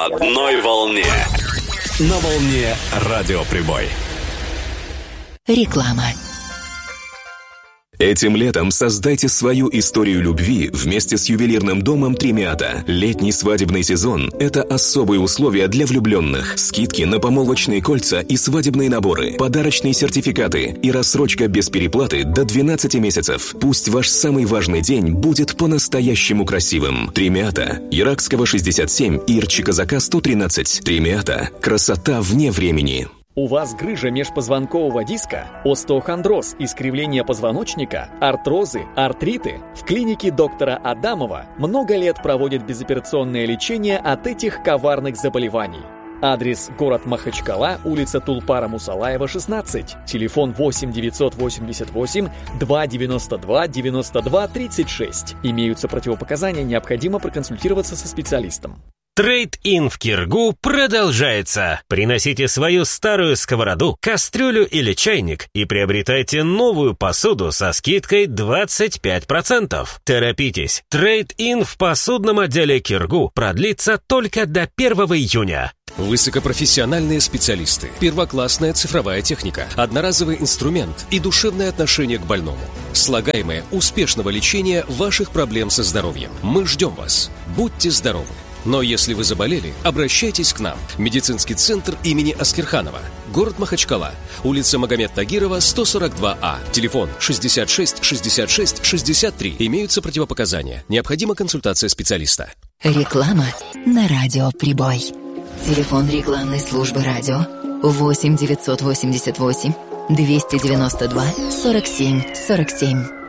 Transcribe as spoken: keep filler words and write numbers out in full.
На одной волне. На волне Радио Прибой. Реклама. Этим летом создайте свою историю любви вместе с ювелирным домом Тремиата. Летний свадебный сезон – это особые условия для влюбленных. Скидки на помолвочные кольца и свадебные наборы, подарочные сертификаты и рассрочка без переплаты до двенадцати месяцев. Пусть ваш самый важный день будет по-настоящему красивым. Тремиата. Иракского шестьдесят семь и Ирчи-Казака сто тринадцать. Тремиата. Красота вне времени. У вас грыжа межпозвонкового диска, остеохондроз, искривление позвоночника, артрозы, артриты? В клинике доктора Адамова много лет проводят безоперационное лечение от этих коварных заболеваний. Адрес: город Махачкала, улица Тулпара Мусалаева, шестнадцать. Телефон восемь девятьсот восемьдесят восемь двести девяносто два девяносто два тридцать шесть. Имеются противопоказания, необходимо проконсультироваться со специалистом. Трейд-ин в Киргу продолжается. Приносите свою старую сковороду, кастрюлю или чайник и приобретайте новую посуду со скидкой двадцать пять процентов. Торопитесь. Трейд-ин в посудном отделе Киргу продлится только до первого июня. Высокопрофессиональные специалисты, первоклассная цифровая техника, одноразовый инструмент и душевное отношение к больному. Слагаемое успешного лечения ваших проблем со здоровьем. Мы ждем вас. Будьте здоровы. Но если вы заболели, обращайтесь к нам. Медицинский центр имени Аскерханова. Город Махачкала. Улица Магомед Тагирова, сто сорок два А. Телефон шестьдесят шесть шестьдесят шесть шестьдесят три. Имеются противопоказания. Необходима консультация специалиста. Реклама на Радио Прибой. Телефон рекламной службы радио восемь девятьсот восемьдесят восемь двести девяносто два сорок семь сорок семь.